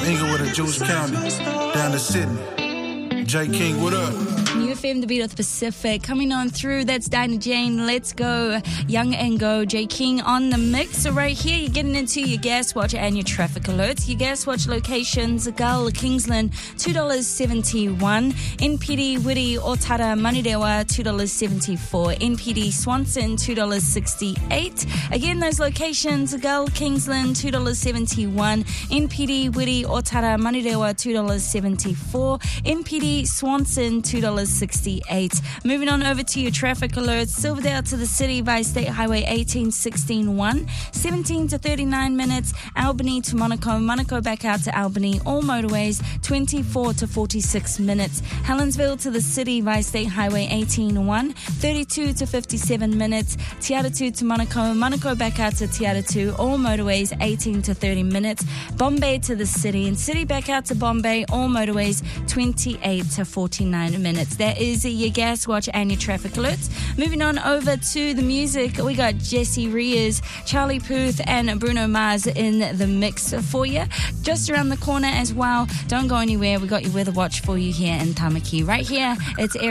Inglewood and Juice County, down to Sydney. J. King, what up? New FM, the beat of the Pacific, coming on through. That's Dinah Jane. Let's go. Young and Go. J. King on the mix. So right here, you're getting into your gas watch and your traffic alerts. Your gas watch locations: Gull, Kingsland, $2.71. NPD, Wiri, Otara, Manirewa, $2.74. NPD, Swanson, $2.68. Again, those locations: Gull, Kingsland, $2.71. NPD, Wiri, Otara, Manirewa, $2.74. NPD, Swanson, $2.68. Moving on over to your traffic alerts. Silverdale to the city via State Highway 1816-1, 17 to 39 minutes. Albany to Monaco, Monaco back out to Albany, all motorways 24 to 46 minutes. Helensville to the city via State Highway 18-1, 32 to 57 minutes. Tiaratu to Monaco, Monaco back out to Tiaratu, all motorways 18 to 30 minutes. Bombay to the city and city back out to Bombay, all motorways 28 to 49 minutes. That is your gas watch and your traffic alerts. Moving on over to the music, we got Jesse Rias, Charlie Puth and Bruno Mars in the mix for you. Just around the corner as well. Don't go anywhere. We got your weather watch for you here in Tamaki. Right here, it's